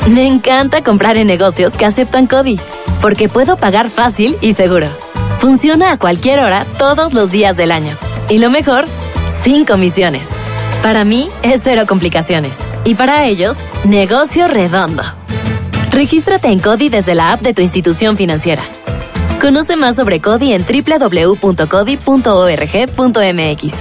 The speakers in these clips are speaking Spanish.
Me encanta comprar en negocios que aceptan CODI, porque puedo pagar fácil y seguro. Funciona a cualquier hora, todos los días del año. Y lo mejor, sin comisiones. Para mí, es cero complicaciones. Y para ellos, negocio redondo. Regístrate en CODI desde la app de tu institución financiera. Conoce más sobre CODI en www.codi.org.mx.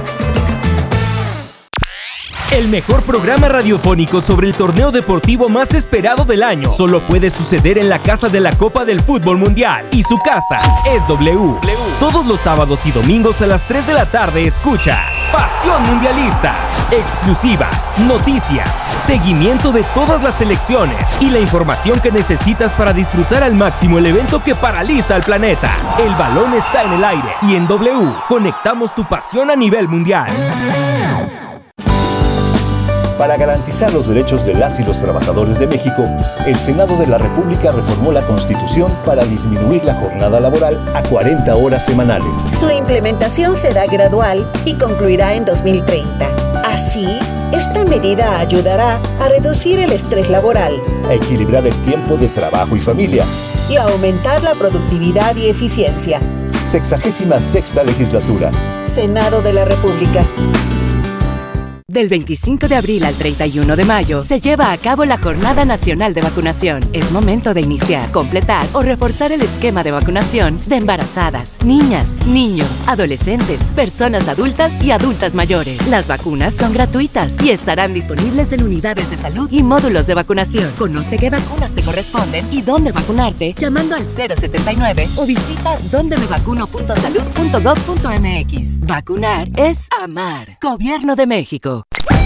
El mejor programa radiofónico sobre el torneo deportivo más esperado del año solo puede suceder en la casa de la Copa del Fútbol Mundial. Y su casa es W. Todos los sábados y domingos a las 3 de la tarde escucha Pasión Mundialista. Exclusivas, noticias, seguimiento de todas las selecciones y la información que necesitas para disfrutar al máximo el evento que paraliza al planeta. El balón está en el aire y en W conectamos tu pasión a nivel mundial. Para garantizar los derechos de las y los trabajadores de México, el Senado de la República reformó la Constitución para disminuir la jornada laboral a 40 horas semanales. Su implementación será gradual y concluirá en 2030. Así, esta medida ayudará a reducir el estrés laboral, a equilibrar el tiempo de trabajo y familia y a aumentar la productividad y eficiencia. 66ª Legislatura. Senado de la República. Del 25 de abril al 31 de mayo se lleva a cabo la Jornada Nacional de Vacunación. Es momento de iniciar, completar o reforzar el esquema de vacunación de embarazadas, niñas, niños, adolescentes, personas adultas y adultas mayores. Las vacunas son gratuitas y estarán disponibles en unidades de salud y módulos de vacunación. Conoce qué vacunas te corresponden y dónde vacunarte llamando al 079 o visita dondemevacuno.salud.gov.mx. Vacunar es amar. Gobierno de México.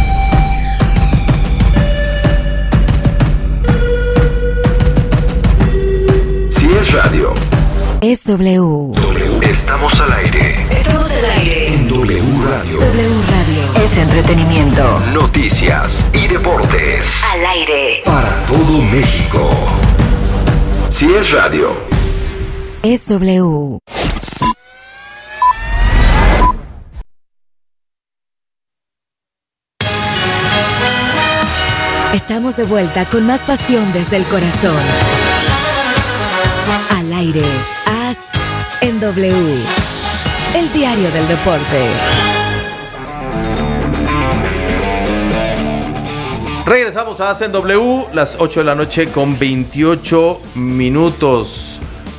Si es radio, es W. Estamos al aire. Estamos al aire. En W Radio. W Radio. Es entretenimiento. Noticias y deportes. Al aire. Para todo México. Si es radio, es W. Estamos de vuelta con más pasión desde el corazón. Al aire, As en W, el diario del deporte. Regresamos a As en W, las 8 de la noche con 28 minutos.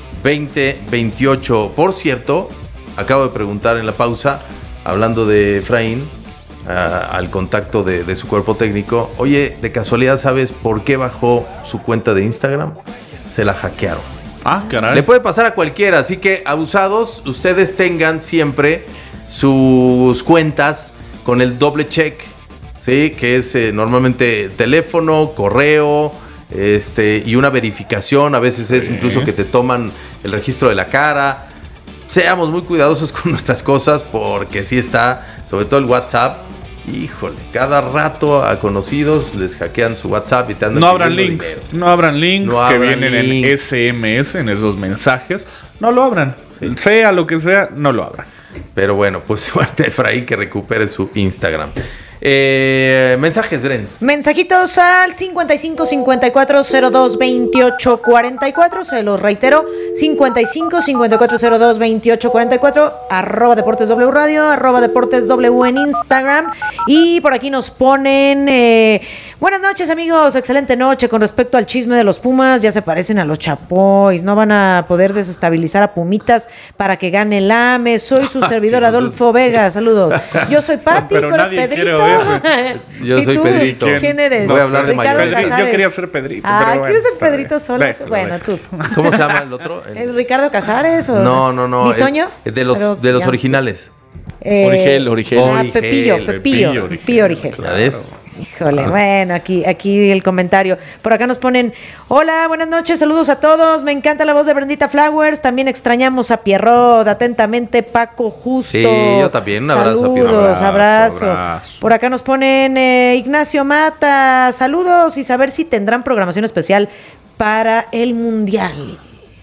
20:28. Por cierto, acabo de preguntar en la pausa, hablando de Efraín, al contacto de su cuerpo técnico. Oye, de casualidad, ¿sabes por qué bajó su cuenta de Instagram? Se la hackearon. Ah, caray. Le puede pasar a cualquiera, así que abusados, ustedes tengan siempre sus cuentas con el doble check, ¿sí? Que es normalmente teléfono, correo, y una verificación. A veces es incluso que te toman el registro de la cara. Seamos muy cuidadosos con nuestras cosas, porque sí está, sobre todo el WhatsApp. Híjole, cada rato a conocidos les hackean su WhatsApp y te andan No abran pidiendo links, dinero. no abran links No que abran vienen links. en SMS, en esos mensajes. No lo abran. Sí. Sea lo que sea, no lo abran. Pero bueno, pues suerte a Efraín que recupere su Instagram. Mensajes, Bren. Mensajitos al 55 54 02 28 44. Se los reitero: 55 54 02 28 44. @ Deportes W Radio, @ Deportes W en Instagram. Y por aquí nos ponen: buenas noches, amigos. Excelente noche. Con respecto al chisme de los Pumas, ya se parecen a los Chapoys. No van a poder desestabilizar a Pumitas para que gane el AME. Soy su servidor Adolfo Vega. Saludos. Yo soy Pati, Pero tú eres nadie Pedrito. quiere Yo ¿Y soy tú? Pedrito. ¿Quién eres? Voy a hablar de Ricardo mayores. Casares. Yo quería ser Pedrito. Ah, pero bueno, ¿quieres ser está bien. Pedrito solo? Déjalo, Bueno, déjalo. tú. ¿Cómo se llama el otro? ¿El Ricardo Casares o? No. ¿Bisoño? De los ya. originales. Origel. Ah, Pepillo Origel. ¿Ya ves? Híjole, bueno, aquí el comentario. Por acá nos ponen: hola, buenas noches, saludos a todos. Me encanta la voz de Brendita Flowers. También extrañamos a Pierrot. Atentamente, Paco Justo. Sí, yo también. Un abrazo a Pierrot. Saludos, abrazo. Por acá nos ponen: Ignacio Mata, saludos, y saber si tendrán programación especial para el Mundial.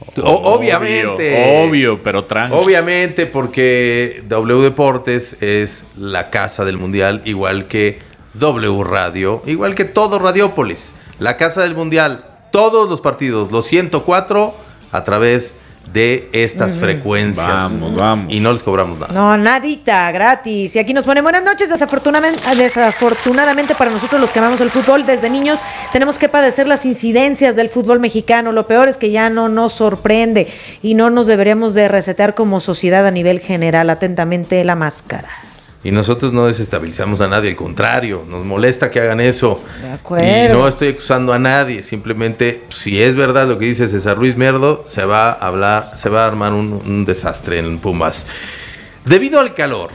Obviamente. Obvio, pero tranqui. Obviamente, porque W Deportes es la casa del Mundial, igual que W Radio, igual que todo Radiópolis. la Casa del Mundial, todos los partidos, los 104, a través de estas frecuencias. Vamos. Y no les cobramos nada. No, nadita, gratis. Y aquí nos ponen buenas noches. Desafortunadamente para nosotros los que amamos el fútbol, desde niños tenemos que padecer las incidencias del fútbol mexicano. Lo peor es que ya no nos sorprende y no nos deberíamos de resetear como sociedad a nivel general. Atentamente, La Máscara. Y nosotros no desestabilizamos a nadie, al contrario, nos molesta que hagan eso. De acuerdo. Y no estoy acusando a nadie, simplemente, si es verdad lo que dice César Luis Merdo, se va a armar un desastre en Pumas. Debido al calor,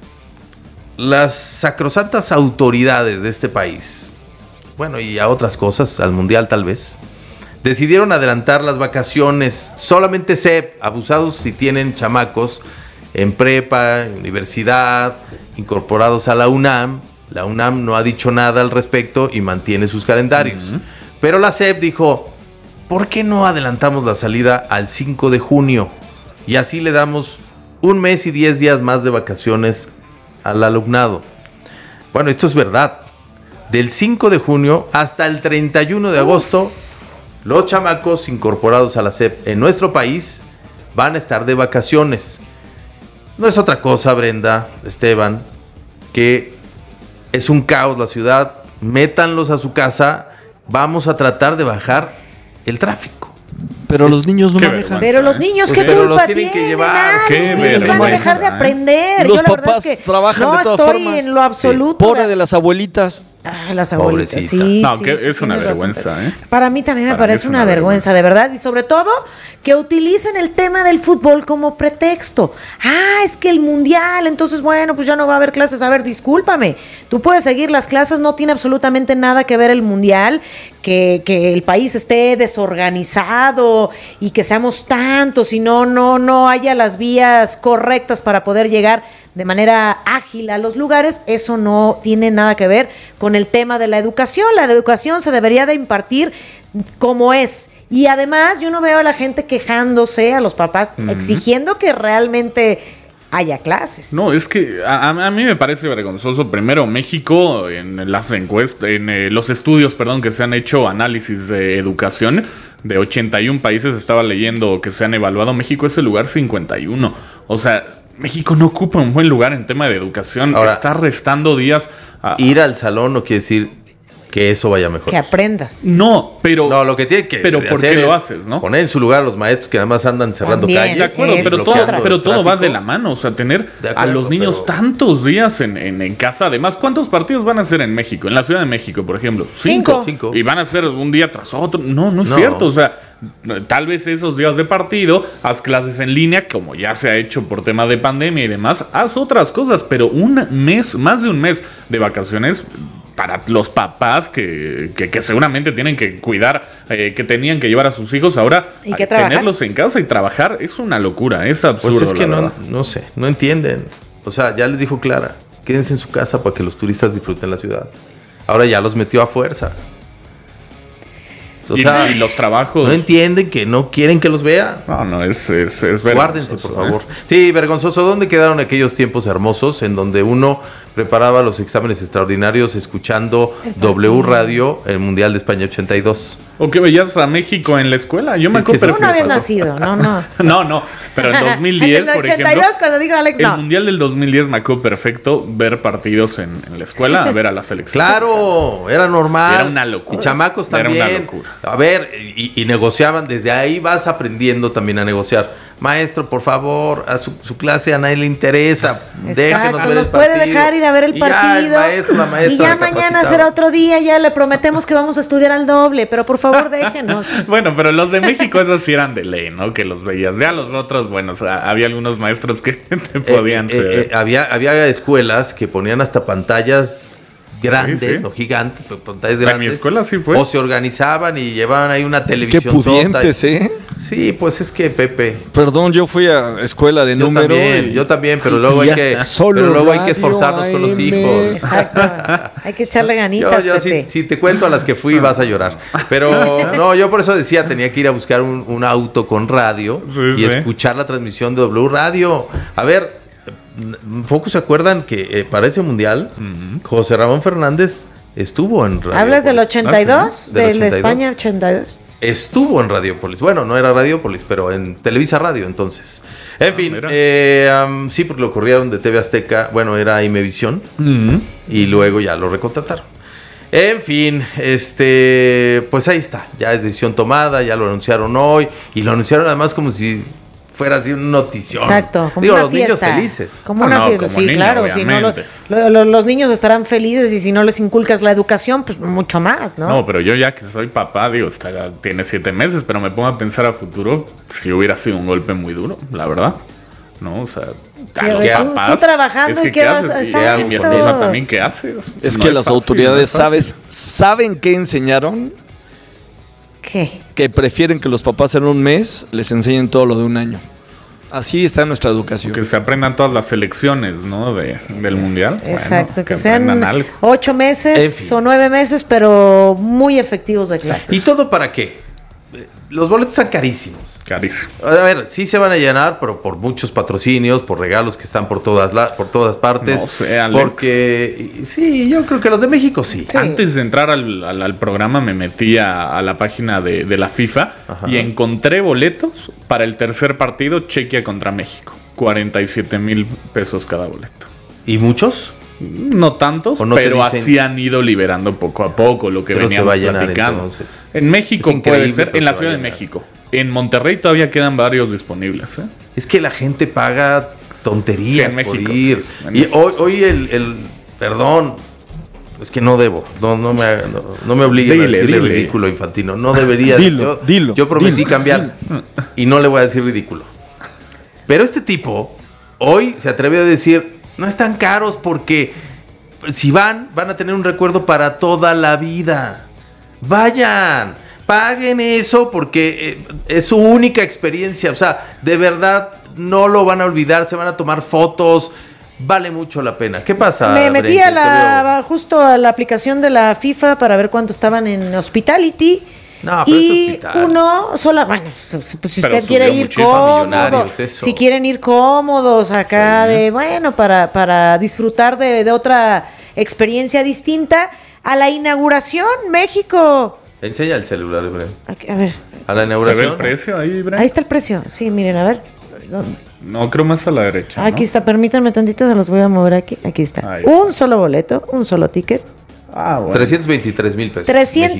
las sacrosantas autoridades de este país, bueno, y a otras cosas, al Mundial tal vez, decidieron adelantar las vacaciones. Solamente abusados si tienen chamacos en prepa, universidad, incorporados a la UNAM. La UNAM no ha dicho nada al respecto y mantiene sus calendarios. Pero la SEP dijo, ¿por qué no adelantamos la salida al 5 de junio? Y así le damos 1 mes y 10 días más de vacaciones al alumnado. Bueno, esto es verdad. Del 5 de junio hasta el 31 de agosto, los chamacos incorporados a la SEP en nuestro país van a estar de vacaciones. No es otra cosa, Brenda, Esteban, que es un caos la ciudad. Métanlos a su casa. Vamos a tratar de bajar el tráfico. Pero los niños no manejan. Pero los niños, Pues ¿qué pero culpa los tienen que tienen? llevar. Qué Les van a vergüenza, dejar de aprender. Los Yo la verdad papás es que trabajan de todas no formas. estoy en lo absoluto. Pobre de las abuelitas. Ah, las abuelitas, Pobrecitas. sí. No, sí, que sí, es una tienes razón, vergüenza, pero ¿eh? Para mí también me Para mí parece es una una vergüenza, de verdad. Y sobre todo, que utilicen el tema del fútbol como pretexto. Ah, es que el mundial, entonces, bueno, pues ya no va a haber clases. A ver, discúlpame. Tú puedes seguir las clases, no tiene absolutamente nada que ver el mundial, que el país esté desorganizado y que seamos tantos y no haya las vías correctas para poder llegar de manera ágil a los lugares. Eso no tiene nada que ver con el tema de la educación. La educación se debería de impartir como es. Y además yo no veo a la gente quejándose, a los papás, exigiendo que realmente haya clases. No, es que a mí me parece vergonzoso. Primero, México, en las encuestas, en los estudios, que se han hecho análisis de educación, de 81 países estaba leyendo que se han evaluado, México es el lugar 51. O sea, México no ocupa un buen lugar en tema de educación. Ahora, está restando días a... Ir al salón no quiere decir que eso vaya mejor. Que aprendas. No, pero... No, lo que tiene que pero ¿por hacer qué lo es haces, no? poner en su lugar a los maestros que además andan cerrando También, calles. De acuerdo, Esa pero es todo, otra. pero todo va tráfico. de la mano. O sea, tener De a acuerdo, los niños pero- tantos días en casa. Además, ¿cuántos partidos van a hacer en México? En la Ciudad de México, por ejemplo. 5. Cinco. Y van a ser un día tras otro. No es No. cierto. O sea, tal vez esos días de partido, haz clases en línea, como ya se ha hecho por tema de pandemia y demás. Haz otras cosas, pero un mes, más de un mes de vacaciones para los papás que seguramente tienen que cuidar, que tenían que llevar a sus hijos ahora, ¿Y que trabajar? tenerlos en casa y trabajar es una locura, es absurdo. Pues es que la verdad. no sé, no entienden. O sea, ya les dijo Clara, quédense en su casa para que los turistas disfruten la ciudad. Ahora ya los metió a fuerza. O sea, Y los trabajos. no entienden que no quieren que los vean. No, es vergonzoso, Guárdense, por favor. ¿eh? Sí, vergonzoso. ¿Dónde quedaron aquellos tiempos hermosos en donde uno preparaba los exámenes extraordinarios escuchando W Radio, el Mundial de España 82? ¿O que veías a México en la escuela? Yo me Es que acuerdo eso Tú no habías pasó. nacido, no. No, pero en 2010, En el por 82, ejemplo, cuando dijo Alex, el no. Mundial del 2010 me acuerdo perfecto ver partidos en la escuela, a ver a la selección. Claro, era normal. Era una locura. Y chamacos Era también. una locura. A ver, y negociaban. Desde ahí vas aprendiendo también a negociar. Maestro, por favor, a su clase a nadie le interesa. Déjenos ver nos el puede partido. dejar ir a ver el Y ya partido. el maestro, la maestra y ya la mañana capacitaba. será otro día, ya le prometemos que vamos a estudiar al doble, pero por favor déjenos. Bueno, pero los de México esos sí eran de ley, ¿no? Que los veías. Ya los otros, bueno, o sea, había algunos maestros que te podían ser. Había escuelas que ponían hasta pantallas grandes, Sí. no gigantes, pero pantallas En grandes. mi escuela sí fue. O se organizaban y llevaban ahí una Qué televisión. pudientes, ¿eh? Sí, pues es que Pepe. Perdón, yo fui a escuela de número. Yo también, pero luego hay que, Solo pero luego hay radio que esforzarnos con los AM. hijos. Exacto. Hay que echarle ganitas, Yo Pepe. si te cuento a las que fui vas a llorar. Pero no, yo por eso decía, tenía que ir a buscar un auto con radio Sí, y sí. escuchar la transmisión de W Radio. A ver, pocos se acuerdan que para ese mundial, José Ramón Fernández estuvo en Radiopolis. ¿Hablas del 82? Sí, ¿Del 82. España 82? Estuvo en Radiopolis. Bueno, no era Radiopolis, pero en Televisa Radio entonces. En fin, sí, porque lo corrieron de TV Azteca. Bueno, era Imevisión. Y luego ya lo recontrataron. En fin, pues ahí está. Ya es decisión tomada, ya lo anunciaron hoy. Y lo anunciaron además como si fuera así una notición. Exacto, como Digo, una los fiesta. niños felices. Como una fiesta, como sí, niño, claro. Si no, obviamente. los niños estarán felices y si no les inculcas la educación, pues mucho más, ¿no? No, pero yo ya que soy papá, digo, tiene 7 meses, pero me pongo a pensar a futuro si hubiera sido un golpe muy duro, la verdad. No, o sea, a los papás. Tú trabajando y qué vas a hacer. Y mi esposa también, ¿qué hace? Es No que las fácil, autoridades no es fácil. saben qué enseñaron, ¿Qué? que prefieren que los papás en un mes les enseñen todo lo de un año. Así está nuestra educación. Que se aprendan todas las selecciones, ¿no? Del mundial. Exacto, Bueno, que sean aprendan algo. 8 meses En fin. o 9 meses, pero muy efectivos de clases. ¿Y todo para qué? Los boletos son carísimos. Carísimo. A ver, sí se van a llenar, pero por muchos patrocinios, por regalos que están por todas partes. No sé, Alex. Porque sí, yo creo que los de México sí. Sí. Antes de entrar al programa me metí a la página de la FIFA y encontré boletos para el tercer partido Chequia contra México. 47,000 pesos cada boleto. ¿Y muchos? No tantos, ¿O no te pero dicen? así han ido liberando poco a poco lo que Pero se veníamos va a llenar, platicando. entonces. En México Es increíble, puede ser, pero en la se va Ciudad a de llenar. México. En Monterrey todavía quedan varios disponibles, ¿eh? Es que la gente paga tonterías Sí, en por México, ir. sí, en Y México, hoy perdón, es que no debo. No me obliguen a Dile, decirle dile. ridículo a Infantino. No debería. Dilo. Yo prometí cambiar y no le voy a decir ridículo. Pero este tipo hoy se atrevió a decir, no están caros porque si van a tener un recuerdo para toda la vida. Vayan, paguen eso porque es su única experiencia. O sea, de verdad no lo van a olvidar, se van a tomar fotos. Vale mucho la pena. ¿Qué pasa? Me metí Brenche? justo a la aplicación de la FIFA para ver cuánto estaban en Hospitality. No, pero y es hospital. uno sola, bueno, pues si Pero usted quiere subió ir muchísimo. cómodo, Millonarios, eso. si quieren ir cómodos acá para disfrutar de otra experiencia distinta, a la inauguración, México. Enseña el celular, Bren. Aquí, a ver, A la ¿Se ve inauguración. el precio ahí, Bren? ahí está el precio. Sí, miren, a ver. No, creo más a la derecha. Aquí ¿no? está, permítanme tantito, se los voy a mover aquí. Aquí está. Ahí. Un solo boleto, un solo ticket. Ah, bueno. 323,000 pesos.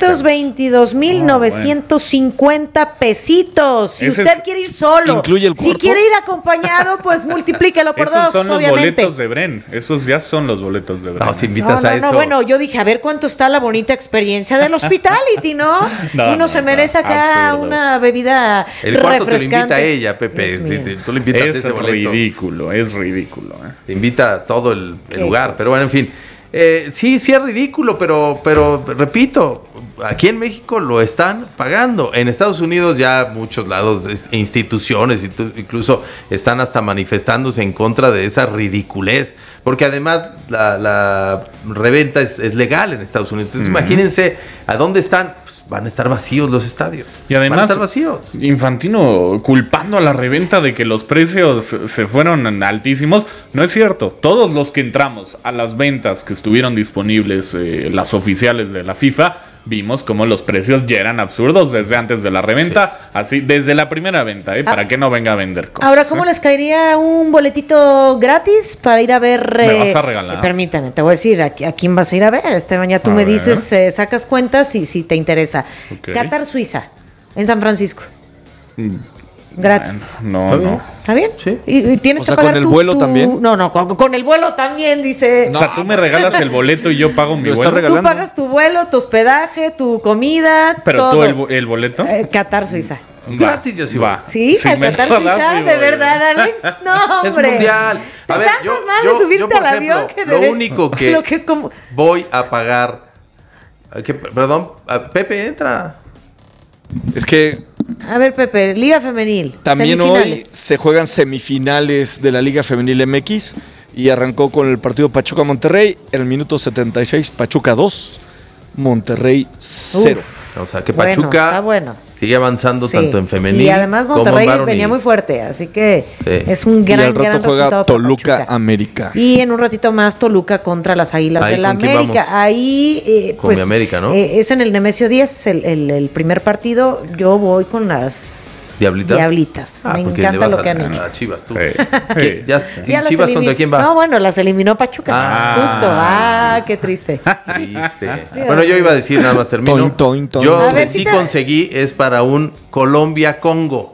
322,950 pesitos. Si Ese usted es- quiere ir solo, ¿incluye el si cuarto? quiere ir acompañado, pues multiplíquelo por Esos dos, son los obviamente. boletos de Bren. Esos ya son los boletos de Bren. No, si No, invitas a eso. bueno, yo dije, a ver cuánto está la bonita experiencia del hospitality, ¿no? No, Uno no, se merece no, acá absurdo. una bebida El cuarto te lo refrescante. invita ella, Pepe. Dios mío. Tú le invitas Es ese boleto. ridículo, es ridículo. Te invita a todo el Qué lugar. cosa. Pero bueno, en fin. Sí es ridículo, pero repito, aquí en México lo están pagando. En Estados Unidos ya muchos lados, instituciones, incluso están hasta manifestándose en contra de esa ridiculez. Porque además la reventa es legal en Estados Unidos. Entonces imagínense a dónde están. Pues van a estar vacíos los estadios. Y además, van a estar vacíos. Infantino culpando a la reventa de que los precios se fueron altísimos. No es cierto. Todos los que entramos a las ventas que estuvieron disponibles, las oficiales de la FIFA, vimos como los precios ya eran absurdos desde antes de la reventa, así desde la primera venta, para que no venga a vender cosas. Ahora, ¿cómo les caería un boletito gratis para ir a ver? ¿Me vas a regalar? Permítame, te voy a decir a quién vas a ir a ver, Esteban. Ya tú A me ver. dices, sacas cuentas si te interesa. Ok. Qatar, Suiza, en San Francisco. Gratis. No, no. ¿Está bien? Sí. Y tienes O sea, que pagar ¿con el vuelo también? No, con el vuelo también, dice. O sea, tú me regalas el boleto y yo pago mi Lo está vuelo. Tú regalando. pagas tu vuelo, tu hospedaje, tu comida, Pero todo. tú el boleto. Qatar, Suiza. Gratis yo sí voy. Sí, Si al me Qatar, lo das, Suiza, sí de voy. verdad, Alex. No, Es hombre. mundial. Te A ver, cansas yo, más yo- de subirte yo, por al avión ejemplo, que de lo único que lo que como- voy a pagar. Perdón, Pepe, entra. Es que A ver, Pepe, Liga Femenil. también hoy semifinales. se juegan semifinales de la Liga Femenil MX y arrancó con el partido Pachuca-Monterrey. En el minuto 76, Pachuca 2, Monterrey 0. O sea, que Bueno, Pachuca está bueno. sigue avanzando Sí. tanto en femenil Y además como en Monterrey varonil. venía muy fuerte, así que Sí. es un Y gran, al gran rato juega resultado para Toluca Pachuca. América. Y en un ratito más Toluca contra las Águilas Ahí, del ¿con quién América. vamos? Ahí, Con mi América, ¿no? es en el Nemesio 10, el primer partido. Yo voy con las ¿Diablitas? Me porque encanta le vas lo que han hecho. a Chivas, tú. Sí. ¿Qué? ¿Ya, Ya las Chivas contra quién va? No, bueno, las eliminó Pachuca. Ah. Justo. Qué triste. Triste. Bueno, yo iba a decir, nada más termino. Toin, toin, toin. Yo A lo ver, que sí si te- conseguí es para un Colombia-Congo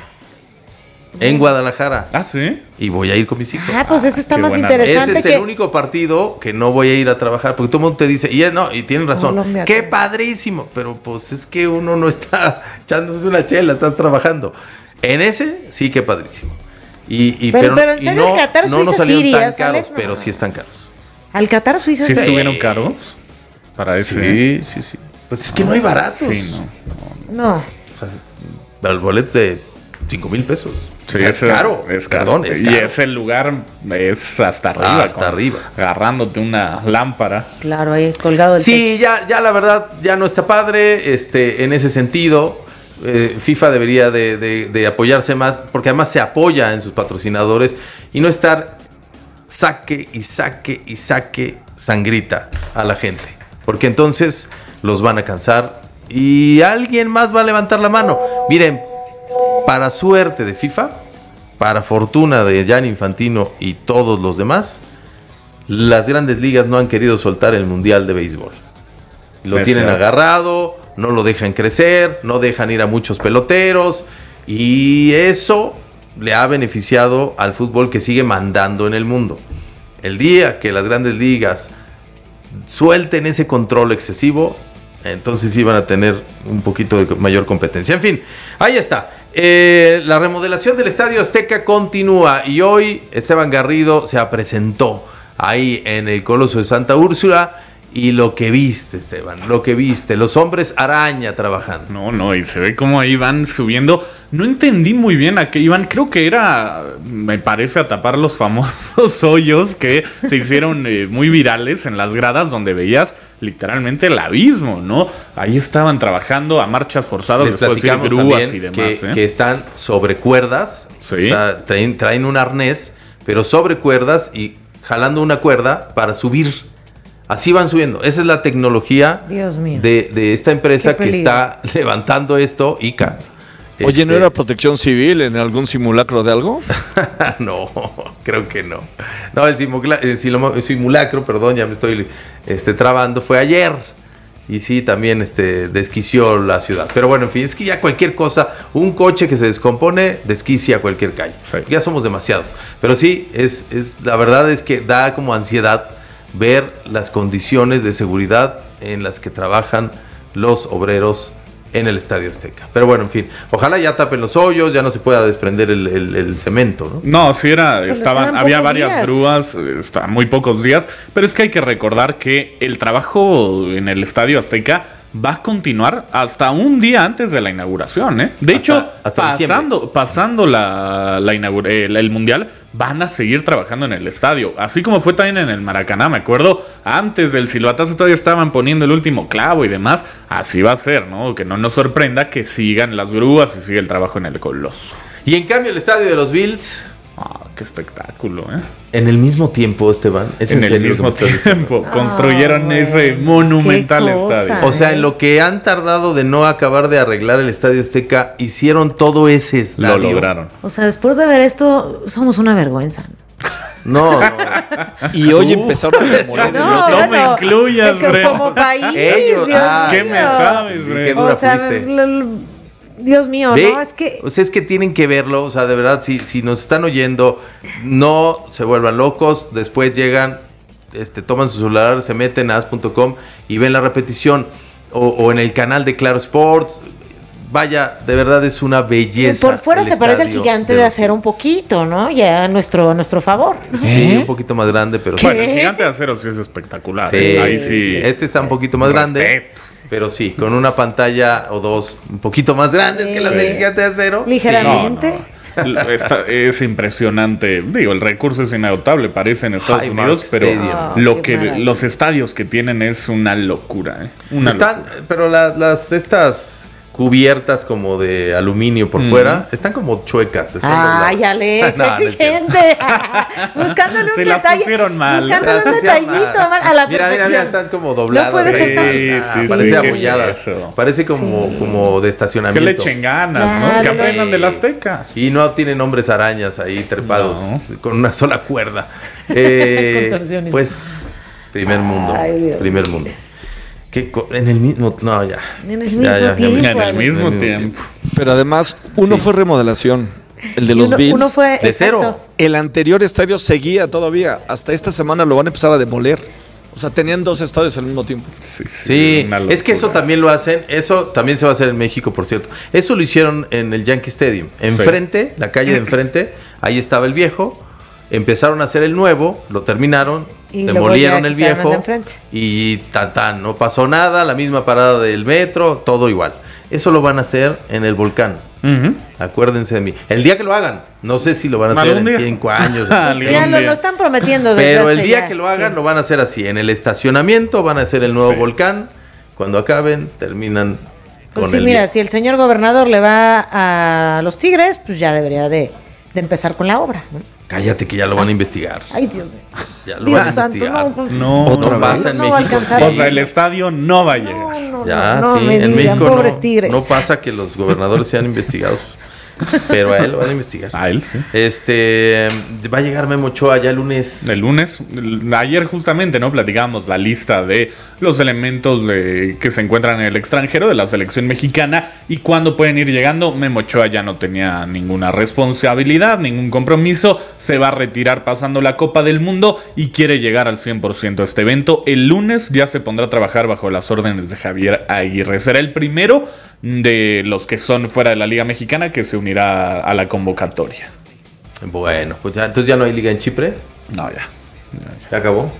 en Guadalajara. Ah, sí. Y voy a ir con mis hijos. Pues eso está qué más buena interesante Ese es que... el único partido que no voy a ir a trabajar, porque todo el mundo te dice, y tienen razón, Colombia, qué Congo. padrísimo, pero pues es que uno no está echándose una chela, estás trabajando. En ese, sí que padrísimo. Pero en serio, el Qatar, no nos Suiza, salieron Siria, tan caros, ¿sabes? No. pero sí están caros. Al Qatar, Suiza. ¿Sí se- estuvieron caros? Para ese. Sí. Pues es que no hay baratos. Sí, no. No. O sea, el boleto de 5,000 pesos. Sí, O sea, es caro. Es caro. Perdón, es Y caro. ese lugar es hasta arriba. Hasta arriba. Agarrándote una lámpara. Claro, ahí colgado del Sí, ya la verdad, ya no está padre en ese sentido. FIFA debería de apoyarse más, porque además se apoya en sus patrocinadores y no estar saque sangrita a la gente, porque entonces los van a cansar y alguien más va a levantar la mano. Miren, para suerte de FIFA, para fortuna de Gianni Infantino y todos los demás, las grandes ligas no han querido soltar el Mundial de Béisbol. Lo Es tienen cierto. agarrado, no lo dejan crecer, no dejan ir a muchos peloteros y eso le ha beneficiado al fútbol que sigue mandando en el mundo. El día que las grandes ligas suelten ese control excesivo, entonces sí van a tener un poquito de mayor competencia. En fin, ahí está. La remodelación del Estadio Azteca continúa y hoy Esteban Garrido se presentó ahí en el Coloso de Santa Úrsula. Y lo que viste, Esteban, los hombres araña trabajando. No, y se ve como ahí van subiendo. No entendí muy bien a qué iban. Creo que me parece, a tapar los famosos hoyos que se hicieron muy virales en las gradas, donde veías literalmente el abismo, ¿no? Ahí estaban trabajando a marchas forzadas, Les después de platicamos grúas y también demás. que están sobre cuerdas, Sí. o sea, traen un arnés, pero sobre cuerdas y jalando una cuerda para subir. Así van subiendo. Esa es la tecnología Dios mío. de esta empresa Qué que peligro. está levantando esto, ICA. Oye, ¿no era protección civil en algún simulacro de algo? No, creo que no. No, el simulacro, perdón, ya me estoy trabando, fue ayer. Y sí, también desquició la ciudad. Pero bueno, en fin, es que ya cualquier cosa, un coche que se descompone, desquicia cualquier calle. Sí. Ya somos demasiados. Pero sí, la verdad es que da como ansiedad ver las condiciones de seguridad en las que trabajan los obreros en el Estadio Azteca. Pero bueno, en fin, ojalá ya tapen los hoyos, ya no se pueda desprender el cemento, ¿no? No, sí Pues quedan había pocos varias días. grúas, muy pocos días, pero es que hay que recordar que el trabajo en el Estadio Azteca va a continuar hasta un día antes de la inauguración, ¿eh? De hecho, hasta pasando el Mundial, van a seguir trabajando en el estadio, así como fue también en el Maracaná, me acuerdo, antes del silbatazo todavía estaban poniendo el último clavo y demás, así va a ser, ¿no? Que no nos sorprenda que sigan las grúas y siga el trabajo en el Coloso. Y en cambio el estadio de los Bills, Qué espectáculo, ¿eh? en el mismo tiempo, Esteban. ¿Es En en el serio mismo lo que me estás diciendo? tiempo construyeron ese monumental qué cosa. estadio. O sea, en lo que han tardado de no acabar de arreglar el Estadio Azteca, hicieron todo ese estadio. Lo lograron. O sea, después de ver esto, somos una vergüenza. No. Y hoy empezaron a demoler el otro. No me incluyas, es que Bre. como país, Ellos, Dios ¿Qué mío. me sabes, Bre? Qué dura O sea, fuiste. Dios mío, Ve, no, es que... o sea, es que tienen que verlo, o sea, de verdad, si nos están oyendo, no se vuelvan locos, después llegan, toman su celular, se meten a as.com y ven la repetición, o en el canal de Claro Sports. Vaya, de verdad es una belleza. Por fuera el se parece al estadio gigante de de los acero un Bills. poquito, ¿no? Ya a nuestro favor. Sí, un poquito más grande, pero Bueno, el gigante de acero sí es espectacular. sí, Ahí sí. Este está un poquito más grande, Respeto. pero sí, con una pantalla o dos un poquito más grandes que las del gigante de acero. Ligeramente. Es impresionante. Digo, el recurso es inagotable, parece en Estados Highmark Unidos, pero Stadium. los estadios que tienen es una locura. Locura. Pero estas cubiertas como de aluminio por fuera están como chuecas. Ay, Alex, No, no es exigente. Buscándole un Se las detalle. pusieron mal. Buscándole un detallito a la perfección. Mira, están como dobladas. No puede ser tan... Parece ¿qué apoyadas. es eso? Parece como de Que estacionamiento. le echen ganas, ¿no? Que aprendan del Azteca. Y no tienen hombres arañas ahí trepados con una sola cuerda. Contorsiones. Pues, primer mundo. Ay, Dios. Primer mundo. En el mismo... No, ya. En el mismo tiempo. En el mismo tiempo. Pero además, uno fue remodelación. El de los Bills. Uno fue de cero. El anterior estadio seguía todavía. Hasta esta semana lo van a empezar a demoler. O sea, tenían 2 estadios al mismo tiempo. Sí, es que eso también lo hacen. Eso también se va a hacer en México, por cierto. Eso lo hicieron en el Yankee Stadium. Enfrente, la calle de enfrente, ahí estaba el viejo. Empezaron a hacer el nuevo, lo terminaron, Y demolieron el luego ya quitaron el de viejo enfrente. y tan, no pasó nada, la misma parada del metro, todo igual. Eso lo van a hacer en el Volcán. Acuérdense de mí. El día que lo hagan, no sé si lo van a hacer en 5 años. Ya lo están prometiendo. desde Pero el hace día ya. que lo hagan, lo van a hacer así. En el estacionamiento van a hacer el nuevo Volcán. Cuando acaben, terminan Pues con sí, el mira, viejo. si el señor gobernador le va a los Tigres, pues ya debería de empezar con la obra, ¿no? Cállate que ya lo van a investigar. Ay, Dios mío. Ya lo Dios van a santo, investigar. No, ¿Otra pasa vez? en No va a México. alcanzar. O sea, el estadio no va a llegar. Ya, no sí, me en digan, México pobres Tigres. no pasa que los gobernadores sean investigados, pero a él lo van a investigar. A él, sí. Va a llegar Memo Ochoa ya el lunes. El lunes, ayer justamente, ¿no? Platicábamos la lista de los elementos que se encuentran en el extranjero de la selección mexicana y cuándo pueden ir llegando. Memo Ochoa ya no tenía ninguna responsabilidad, ningún compromiso, se va a retirar pasando la Copa del Mundo y quiere llegar al 100% a este evento. El lunes ya se pondrá a trabajar bajo las órdenes de Javier Aguirre. Será el primero de los que son fuera de la Liga Mexicana que se unirá a la convocatoria. Bueno, pues ya, entonces ya no hay liga en Chipre. No, ya. ¿Ya acabó?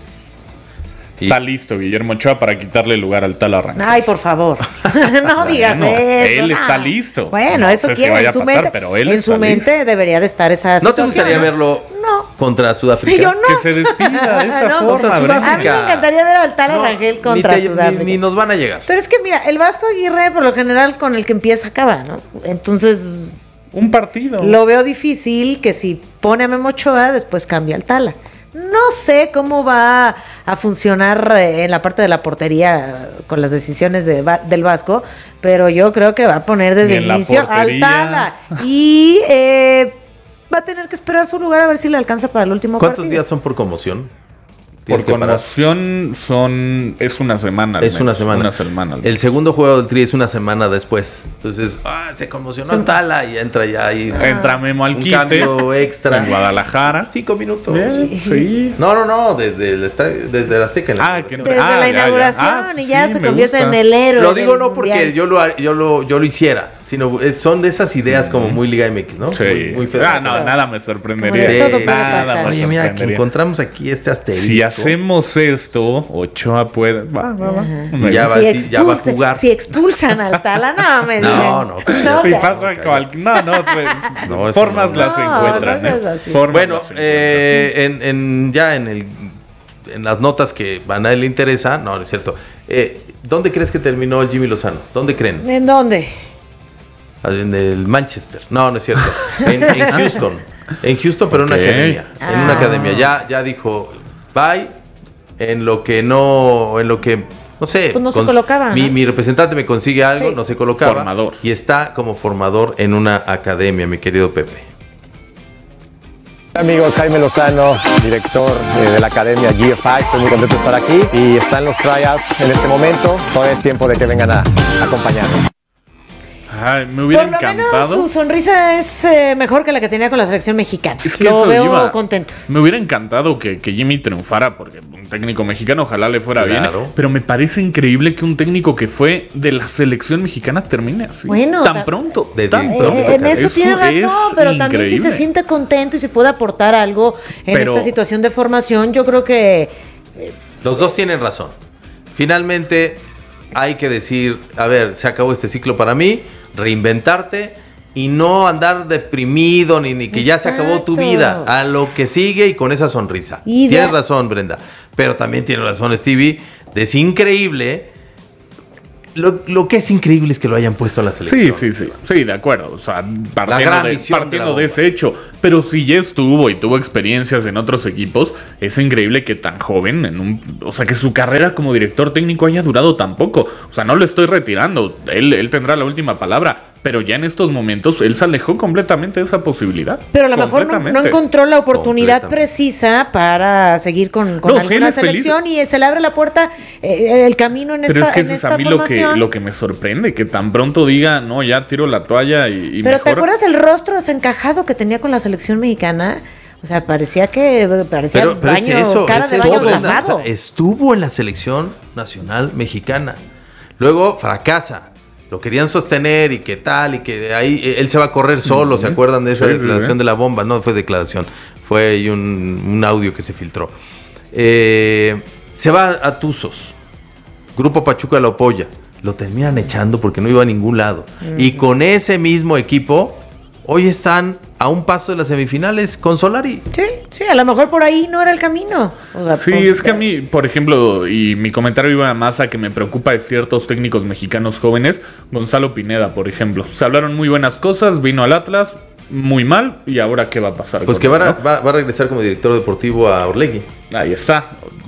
Está listo Guillermo Ochoa para quitarle el lugar al Tala Rangel. Ay, por favor. No digas Bueno, eso. él no. está listo. Bueno, No eso sé si quiere. vaya En su a pasar, mente, pero él en está su mente debería de estar esa ¿No te situación. gustaría verlo contra Sudáfrica? Yo no. Que se despida de esa No, forma, contra Brenda. A mí me encantaría ver al Tala Rangel contra Sudáfrica. Ni nos van a llegar. Pero es que mira, el Vasco Aguirre por lo general con el que empieza acaba, ¿no? Entonces Un partido. lo veo difícil que si pone a Memo Ochoa después cambia al Tala. No sé cómo va a funcionar en la parte de la portería con las decisiones del Vasco, pero yo creo que va a poner desde Y en el la inicio al portería. Tala. Y va a tener que esperar su lugar a ver si le alcanza para el último ¿Cuántos partido. días son por conmoción? Por Tienes que parar. conmoción es una semana. al Es una menos, semana. Una semana. al El menos. segundo juego del Tri es una semana después. Entonces, se conmocionó el Tala y entra ya ahí. Entra Memo al un quite. cambio extra. En Guadalajara. 5 minutos. Bien, sí. No, desde el Azteca. en la Ah, que inauguración. Desde la ya, ya. inauguración y ya sí, se me convierte gusta. en el héroe. Lo digo del no porque mundial. yo lo hiciera, sino son de esas ideas como muy Liga MX, ¿no? Sí. Muy feas. No, nada me sorprendería. Como de todo puede Nada pasar. me Oye, mira, que sorprendería. encontramos aquí este asterisco. Si hacemos esto, Ochoa puede. Va. Me Ya gusta. va, ya va a jugar. Si expulsan al Tala, no me digan. No, No, Si o sea, pasa No, eso formas no. las encuentran. no seas así. Formas Bueno, las encuentran. en las notas que a nadie le interesa, no es cierto. ¿Dónde crees que terminó el Jimmy Lozano? ¿Dónde creen? ¿En dónde? En el Manchester. No es cierto. En Houston. En Houston, pero Ok. en una academia. En una academia. Ya dijo, bye. No sé. Pues no se colocaba, ¿no? Mi representante me consigue algo, Sí. no se colocaba. Formador. Y está como formador en una academia, mi querido Pepe. Amigos, Jaime Lozano, director de la Academia GFI, estoy muy contento de estar aquí y están los tryouts en este momento, todavía es tiempo de que vengan a acompañarnos. Ay, me hubiera Por lo menos encantado. su sonrisa es mejor que la que tenía con la selección mexicana. Es que Lo eso veo iba. contento. Me hubiera encantado que Jimmy triunfara porque un técnico mexicano ojalá le fuera Claro. bien. Pero me parece increíble que un técnico que fue de la selección mexicana termine así. Bueno, tan pronto. Tan director. pronto. En eso tiene razón, es pero también si se increíble. siente contento y se puede aportar algo en Pero- esta situación de formación, yo creo que Los dos tienen razón. Finalmente hay que decir, a ver, se acabó este ciclo para mí, reinventarte y no andar deprimido ni que ya se acabó tu vida, a lo que sigue y con esa sonrisa. Tienes razón, Brenda, pero también tiene razón Stevie, es increíble. Lo que es increíble es que lo hayan puesto a la selección. Sí, de acuerdo. O sea, partiendo de ese hecho. Pero si ya estuvo y tuvo experiencias en otros equipos, es increíble que tan joven, o sea, que su carrera como director técnico haya durado tan poco. O sea, no lo estoy retirando. Él tendrá la última palabra. Pero ya en estos momentos él se alejó completamente de esa posibilidad. Pero a lo mejor no encontró la oportunidad precisa para seguir con alguna selección y se le abre la puerta, el camino en esta formación. Pero es que eso es a mí lo que me sorprende, que tan pronto diga, no, ya tiro la toalla y Pero mejor... ¿te acuerdas el rostro desencajado que tenía con la selección mexicana? O sea, parecía cara de baño lavado. O sea, estuvo en la selección nacional mexicana. Luego fracasa. Lo querían sostener y que tal, y que de ahí él se va a correr solo. ¿Se acuerdan de esa declaración de la bomba? No fue declaración, fue un audio que se filtró. Se va a Tuzos. Grupo Pachuca lo apoya. Lo terminan echando porque no iba a ningún lado. Y con ese mismo equipo, hoy están a un paso de las semifinales con Solari. Sí, a lo mejor por ahí no era el camino. O sea, sí, es que a mí, por ejemplo, y mi comentario iba más a que me preocupa de ciertos técnicos mexicanos jóvenes. Gonzalo Pineda, por ejemplo. Se hablaron muy buenas cosas, vino al Atlas, muy mal, y ahora ¿qué va a pasar? Pues que va a regresar como director deportivo a Orlegui. Ahí está.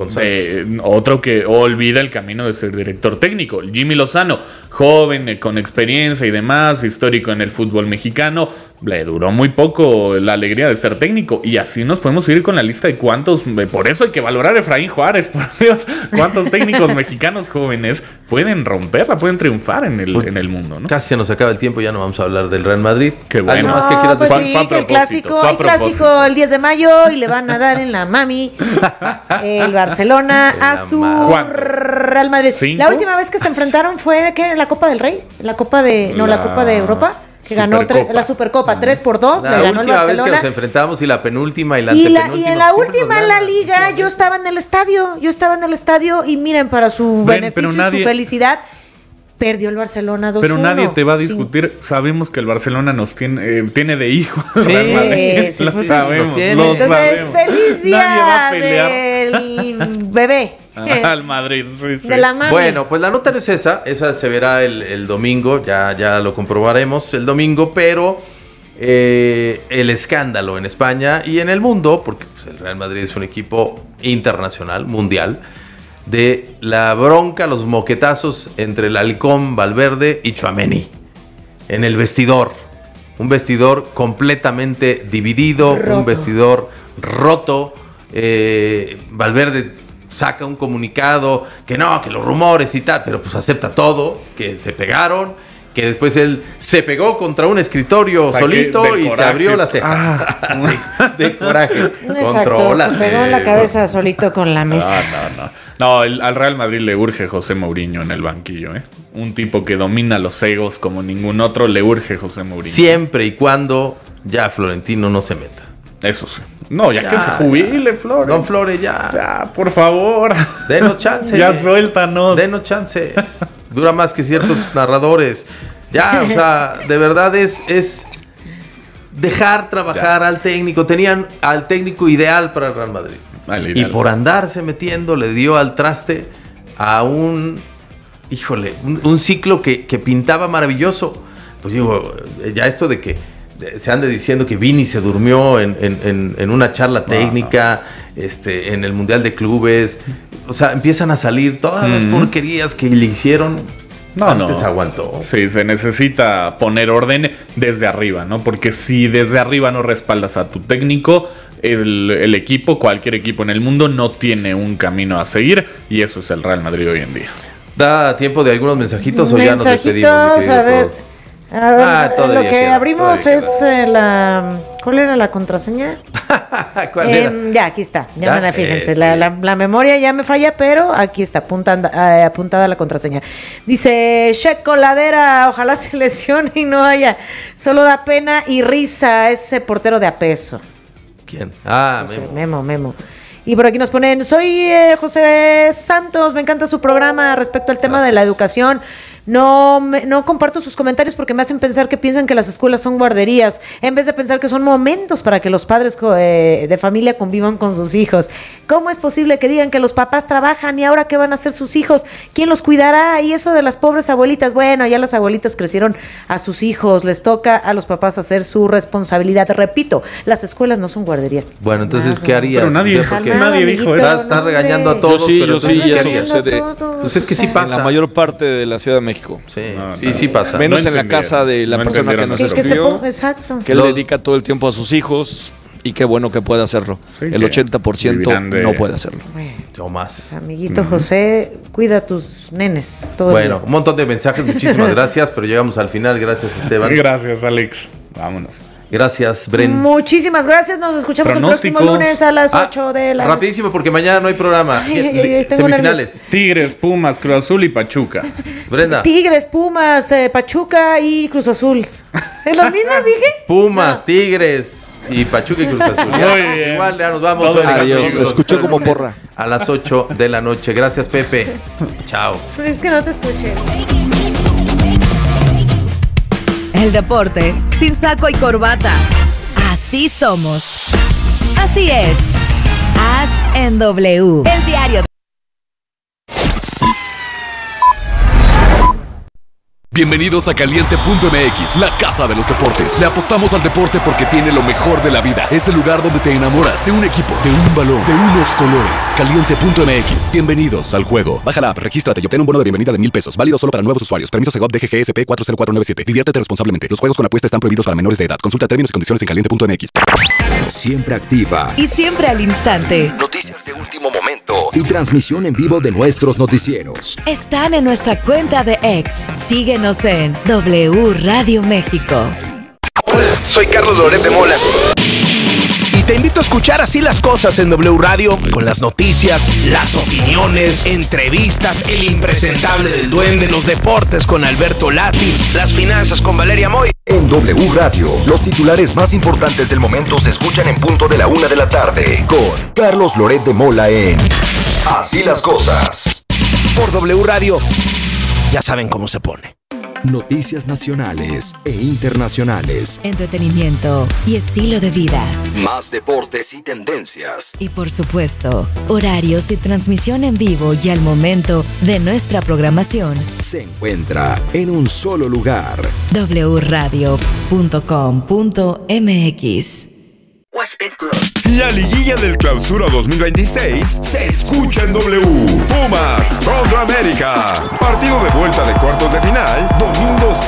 Otro que olvida el camino de ser director técnico. Jimmy Lozano, joven, con experiencia y demás, histórico en el fútbol mexicano. Le duró muy poco la alegría de ser técnico. Y así nos podemos ir con la lista de cuántos. Por eso hay que valorar a Efraín Juárez, por Dios. Cuántos técnicos mexicanos jóvenes pueden romperla, pueden triunfar en el mundo, ¿no? Casi se nos acaba el tiempo, ya no vamos a hablar del Real Madrid. Qué bueno. No, que quieras pues decir? Sí, que el clásico el 10 de mayo y le van a dar en la mami el Barcelona a su Real Madrid. ¿5? La última vez que se enfrentaron fue ¿qué? La Copa del Rey, la Copa de Europa. Que ganó la Supercopa 3-2, le ganó el Barcelona. La última vez que nos enfrentamos y la penúltima y la antepenúltima. Y en la última en la Liga yo estaba en el estadio y miren, para su beneficio y su felicidad, perdió el Barcelona 2-1. Pero nadie te va a discutir. Sabemos que el Barcelona nos tiene de hijo. Sí, lo sabemos. Entonces, feliz día del bebé. Al Madrid, sí. De la mami. Bueno, pues la nota no es esa se verá el domingo, ya lo comprobaremos el domingo, pero el escándalo en España y en el mundo, porque pues, el Real Madrid es un equipo internacional, mundial, de la bronca, los moquetazos entre el Halcón, Valverde y Tchouaméni en el vestidor. Un vestidor completamente dividido, un vestidor roto. Valverde saca un comunicado que los rumores y tal, pero pues acepta todo, que se pegaron, que después él se pegó contra un escritorio solito y se abrió la ceja. De coraje. Controla. Se pegó en la cabeza solito con la mesa. No, al Real Madrid le urge José Mourinho en el banquillo, ¿eh? Un tipo que domina los egos como ningún otro, le urge José Mourinho. Siempre y cuando ya Florentino no se meta. Eso sí. No, ya que se jubile, Flores. Don Flores, ya. Ya, por favor. Denos chance. Ya suéltanos. Denos chance. Dura más que ciertos narradores. Ya, o sea, de verdad es dejar trabajar al técnico. Tenían al técnico ideal para el Real Madrid. Y por andarse metiendo le dio al traste a un ciclo que pintaba maravilloso. Pues digo, ya esto de que se ande diciendo que Vini se durmió en una charla técnica, en el Mundial de Clubes. O sea, empiezan a salir todas las porquerías que le hicieron. Antes aguantó. Sí, se necesita poner orden desde arriba, ¿no? Porque si desde arriba no respaldas a tu técnico, el equipo, cualquier equipo en el mundo, no tiene un camino a seguir. Y eso es el Real Madrid hoy en día. ¿Da tiempo de algunos mensajitos o ya nos despedimos? A ver. Lo que abrimos es ¿cuál era la contraseña? ¿Cuál era? Ya, aquí está. Fíjense, la memoria ya me falla, pero aquí está apuntada la contraseña. Dice Checo Ladera, ojalá se lesione y no haya. Solo da pena y risa ese portero de apeso. ¿Quién? Memo. Y por aquí nos ponen, soy José Santos, me encanta su programa respecto al tema de la educación. No comparto sus comentarios porque me hacen pensar que piensan que las escuelas son guarderías, en vez de pensar que son momentos para que los padres de familia convivan con sus hijos. ¿Cómo es posible que digan que los papás trabajan y ahora qué van a hacer sus hijos? ¿Quién los cuidará? Y eso de las pobres abuelitas, bueno, ya las abuelitas crecieron a sus hijos, les toca a los papás hacer su responsabilidad. Repito, las escuelas no son guarderías. Bueno, entonces, ¿qué harías? Pero nadie dijo eso. Está regañando a todos. Yo sí, y eso sucede. Pues es que sí pasa. En la mayor parte de la Ciudad de México. Sí pasa. Menos en la casa de la persona que nos escribió, exacto. que él dedica todo el tiempo a sus hijos. Y qué bueno que puede hacerlo. Sí, el 80% no puede hacerlo. O más. Amiguito José, cuida a tus nenes todo el día. Un montón de mensajes, muchísimas gracias, pero llegamos al final. Gracias, Esteban. Gracias, Alex. Vámonos. Gracias, Bren. Muchísimas gracias. Nos escuchamos el próximo lunes a las 8 de la noche. Rapidísimo, porque mañana no hay programa. Semifinales. Tigres, Pumas, Cruz Azul y Pachuca. Brenda. Tigres, Pumas, Pachuca y Cruz Azul. ¿Es lo mismo dije? Pumas, Tigres y Pachuca y Cruz Azul. Igual, ya nos vamos. Adiós. Se escuchó como porra. A las 8 de la noche. Gracias, Pepe. Chao. Es que no te escuché. El deporte sin saco y corbata. Así somos. Así es. Haz en W. El diario. Bienvenidos a Caliente.mx, la casa de los deportes. Le apostamos al deporte porque tiene lo mejor de la vida. Es el lugar donde te enamoras de un equipo, de un balón, de unos colores. Caliente.mx, bienvenidos al juego. Baja la app, regístrate y obtén un bono de bienvenida de $1,000. Válido solo para nuevos usuarios. Permiso Segov DGGSP 40497. Diviértete responsablemente. Los juegos con apuesta están prohibidos para menores de edad. Consulta términos y condiciones en Caliente.mx. Siempre activa y siempre al instante. Noticias de último momento y transmisión en vivo de nuestros noticieros. Están en nuestra cuenta de X. Síguenos en W Radio México. Hola, soy Carlos Loret de Mola. Y te invito a escuchar Así las Cosas en W Radio, con las noticias, las opiniones, entrevistas, el impresentable del Duende, los deportes con Alberto Lati, las finanzas con Valeria Moy. En W Radio, los titulares más importantes del momento se escuchan en punto de la 1 de la tarde, con Carlos Loret de Mola en Así las Cosas. Por W Radio, ya saben cómo se pone. Noticias nacionales e internacionales. Entretenimiento y estilo de vida. Más deportes y tendencias. Y por supuesto, horarios y transmisión en vivo y al momento de nuestra programación. Se encuentra en un solo lugar. wradio.com.mx. La liguilla del Clausura 2026 se escucha en W. Pumas contra América. Partido de vuelta de cuartos de final, domingo